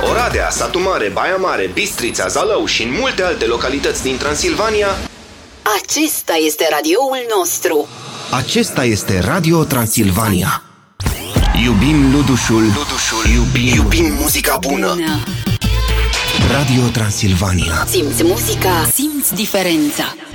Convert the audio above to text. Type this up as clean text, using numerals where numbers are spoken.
Oradea, Satu Mare, Baia Mare, Bistrița, Zalău și în multe alte localități din Transilvania. Acesta este radioul nostru. Acesta este Radio Transilvania. Iubim Ludușul, iubim muzica bună. Radio Transilvania. Simți muzica, simți diferența.